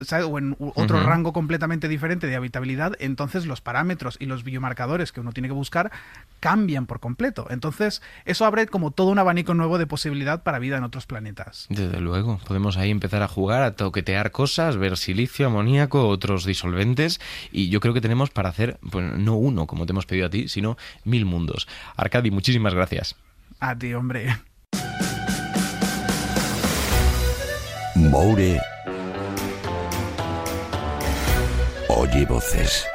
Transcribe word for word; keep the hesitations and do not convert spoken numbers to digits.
¿sabes? O en otro Ujú. rango completamente diferente de habitabilidad, entonces los parámetros y los biomarcadores que uno tiene que buscar cambian por completo. Entonces, eso abre como todo un abanico nuevo de posibilidad para vida en otros planetas. Desde luego, podemos ahí empezar a jugar, a toquetear cosas, ver silicio, amoníaco, otros disolventes, y yo creo que tenemos para hacer, pues no uno, como te hemos pedido a ti, sino mil mundos. Arcadi, muchísimas gracias. A ti, hombre. Moure oye voces.